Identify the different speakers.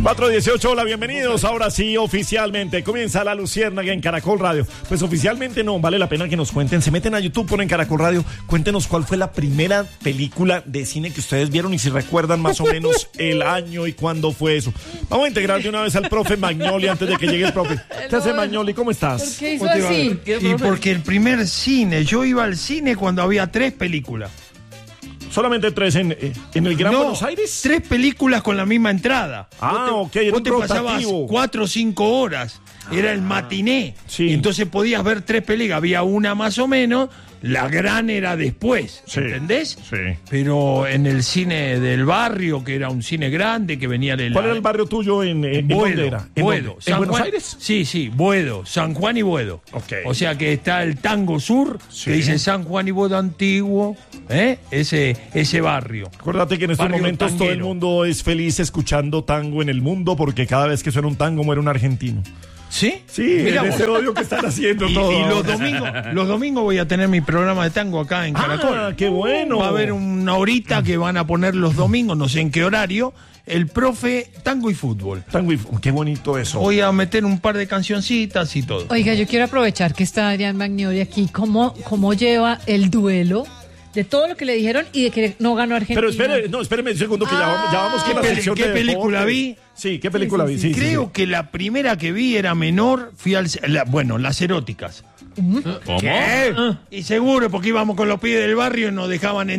Speaker 1: 4:18, hola, bienvenidos. Ahora sí, oficialmente comienza La Luciérnaga en Caracol Radio. Pues oficialmente no, vale la pena que nos cuenten. Se meten a YouTube, ponen Caracol Radio. Cuéntenos cuál fue la primera película de cine que ustedes vieron y si recuerdan más o menos el año y cuándo fue eso. Vamos a integrar de una vez al profe Magnoli antes de que llegue el profe. ¿Qué hace, Magnoli? ¿Cómo estás?
Speaker 2: ¿Por qué hizo así?
Speaker 3: Y porque el primer cine, yo iba al cine cuando había 3 películas.
Speaker 1: ¿Solamente 3 en el Gran Buenos Aires?
Speaker 3: 3 películas con la misma entrada.
Speaker 1: Ok, era
Speaker 3: vos
Speaker 1: un
Speaker 3: te pasabas
Speaker 1: rotativo.
Speaker 3: 4 o 5 horas. Era el matiné.
Speaker 1: Sí.
Speaker 3: Y entonces podías ver 3 películas. Había una más o menos. La gran era después.
Speaker 1: Sí.
Speaker 3: ¿Entendés?
Speaker 1: Sí.
Speaker 3: Pero en el cine del barrio, que era un cine grande, que venía de la...
Speaker 1: ¿Cuál era el barrio tuyo en dónde era? ¿En
Speaker 3: Buedo.
Speaker 1: dónde? ¿En Buenos Aires?
Speaker 3: Sí, Buedo. San Juan y Buedo.
Speaker 1: Ok.
Speaker 3: O sea que está el Tango Sur,
Speaker 1: Sí.
Speaker 3: que dice San Juan y Buedo Antiguo. Ese barrio.
Speaker 1: Acuérdate que en estos
Speaker 3: Barrio
Speaker 1: momentos todo el
Speaker 3: tanguero.
Speaker 1: mundo es feliz escuchando tango en el mundo porque cada vez que suena un tango muere un argentino.
Speaker 3: ¿Sí?
Speaker 1: Sí,
Speaker 3: Mirá
Speaker 1: es
Speaker 3: vos.
Speaker 1: ese odio que están haciendo
Speaker 3: Y
Speaker 1: todo.
Speaker 3: los domingos voy a tener mi programa de tango acá en Caracol.
Speaker 1: Ah, qué bueno.
Speaker 3: Va a haber una horita que van a poner los domingos, no sé en qué horario, el profe tango y fútbol.
Speaker 1: Tango y... Qué bonito eso.
Speaker 3: Voy a meter un par de cancioncitas y todo.
Speaker 2: Oiga, yo quiero aprovechar que está Adrián Magnoli aquí. ¿Cómo lleva el duelo de todo lo que le dijeron y de que no ganó Argentina?
Speaker 1: Pero espéreme un segundo que ya vamos con la sección
Speaker 3: ¿Qué
Speaker 1: de
Speaker 3: película
Speaker 1: deportes.
Speaker 3: vi?
Speaker 1: Sí, ¿qué película vi? Sí,
Speaker 3: Creo que la primera que vi era menor, fui las eróticas.
Speaker 4: ¿Cómo?
Speaker 3: ¿Qué? Y seguro, porque íbamos con los pibes del barrio y nos dejaban